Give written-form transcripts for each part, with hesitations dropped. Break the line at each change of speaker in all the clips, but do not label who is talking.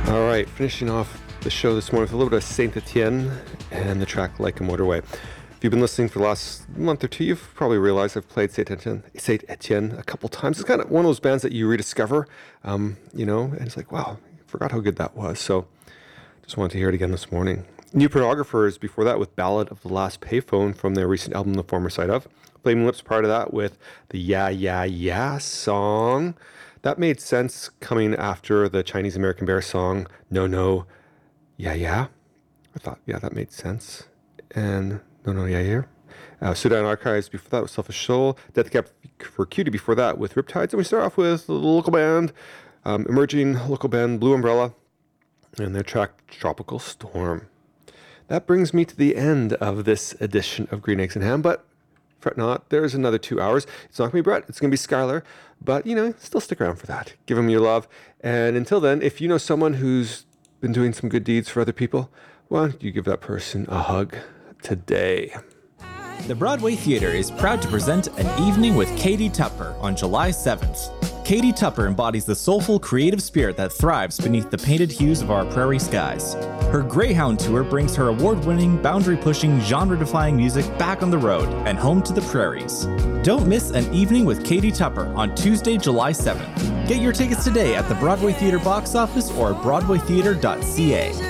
All right, finishing off the show this morning with a little bit of Saint Etienne and the track Like a Motorway. If you've been listening for the last month or two, you've probably realized I've played Saint Etienne a couple times. It's kind of one of those bands that you rediscover, and it's like, wow, I forgot how good that was. So just wanted to hear it again this morning. New Pornographers before that with Ballad of the Last Payphone from their recent album, The Former Side Of. Flaming Lips part of that with the Yeah, Yeah, Yeah song. That made sense coming after the Chinese American Bear song, No, No, Yeah, Yeah. I thought, yeah, that made sense. And No, No, Yeah, Yeah. Sudan Archives before that with Selfish Soul. Death Cab for Cutie before that with Riptides. And we start off with the local band, emerging local band Blue Umbrella and their track Tropical Storm. That brings me to the end of this edition of Green Eggs and Ham, but fret not, there's another 2 hours. It's not going to be Brett, it's going to be Skylar, but, still stick around for that. Give them your love. And until then, if you know someone who's been doing some good deeds for other people, why don't you give that person a hug today?
The Broadway Theatre is proud to present An Evening with Katie Tupper on July 7th. Katie Tupper embodies the soulful, creative spirit that thrives beneath the painted hues of our prairie skies. Her Greyhound tour brings her award-winning, boundary-pushing, genre-defying music back on the road and home to the prairies. Don't miss An Evening with Katie Tupper on Tuesday, July 7th. Get your tickets today at the Broadway Theatre box office or broadwaytheatre.ca.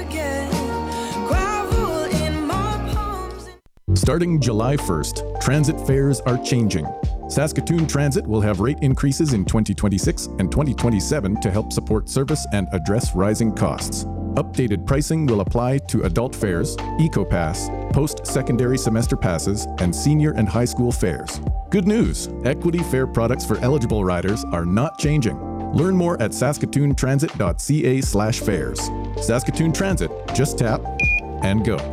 Starting July 1st, transit fares are changing. Saskatoon Transit will have rate increases in 2026 and 2027 to help support service and address rising costs. Updated pricing will apply to adult fares, EcoPass, post-secondary semester passes, and senior and high school fares. Good news! Equity fare products for eligible riders are not changing. Learn more at saskatoontransit.ca/fares. Saskatoon Transit, just tap and go.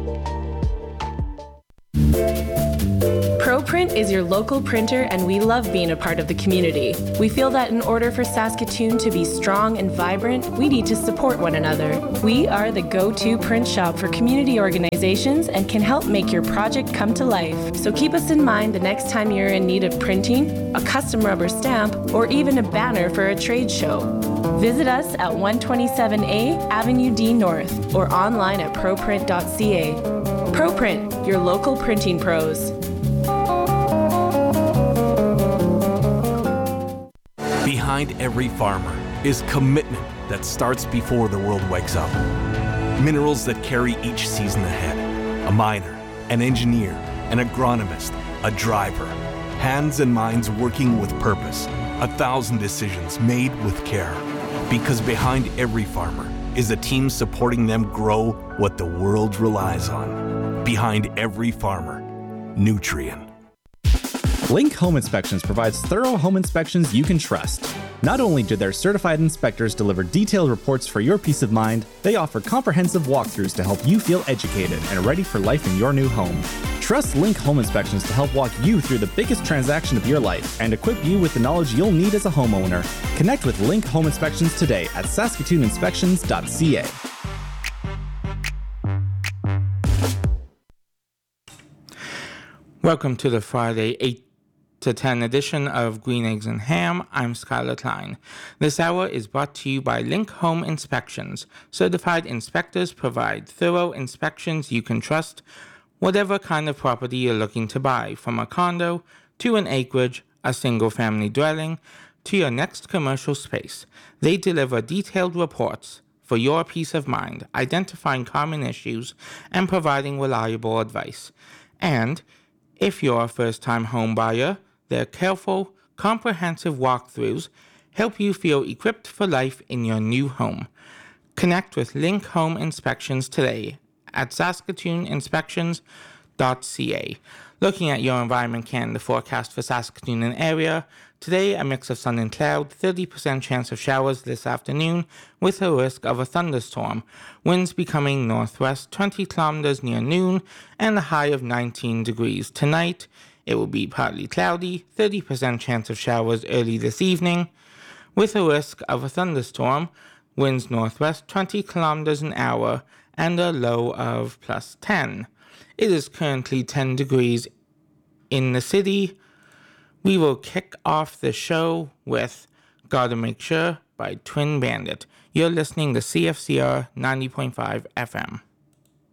ProPrint is your local printer, and we love being a part of the community. We feel that in order for Saskatoon to be strong and vibrant, we need to support one another. We are the go-to print shop for community organizations and can help make your project come to life. So keep us in mind the next time you're in need of printing, a custom rubber stamp, or even a banner for a trade show. Visit us at 127A Avenue D North or online at proprint.ca. ProPrint, your local printing pros.
Behind every farmer is commitment that starts before the world wakes up. Minerals that carry each season ahead. A miner, an engineer, an agronomist, a driver. Hands and minds working with purpose. 1,000 decisions made with care. Because behind every farmer is a team supporting them grow what the world relies on. Behind every farmer, Nutrien.
Link Home Inspections provides thorough home inspections you can trust. Not only do their certified inspectors deliver detailed reports for your peace of mind, they offer comprehensive walkthroughs to help you feel educated and ready for life in your new home. Trust Link Home Inspections to help walk you through the biggest transaction of your life and equip you with the knowledge you'll need as a homeowner. Connect with Link Home Inspections today at saskatooninspections.ca.
Welcome to the Friday 8 to 10 edition of Green Eggs and Ham. I'm Skylar Klein. This hour is brought to you by Link Home Inspections. Certified inspectors provide thorough inspections you can trust, whatever kind of property you're looking to buy, from a condo to an acreage, a single-family dwelling, to your next commercial space. They deliver detailed reports for your peace of mind, identifying common issues and providing reliable advice. And if you're a first-time home buyer, their careful, comprehensive walkthroughs help you feel equipped for life in your new home. Connect with Link Home Inspections today at saskatooninspections.ca. Looking at your Environment Canada forecast for Saskatoon and area, today a mix of sun and cloud, 30% chance of showers this afternoon with a risk of a thunderstorm. Winds becoming northwest 20 kilometers near noon and a high of 19 degrees. Tonight, it will be partly cloudy, 30% chance of showers early this evening with a risk of a thunderstorm. Winds northwest 20 kilometers an hour and a low of plus 10. It is currently 10 degrees in the city. We will kick off the show with Gotta Make Sure by Twin Bandit. You're listening to CFCR 90.5 FM.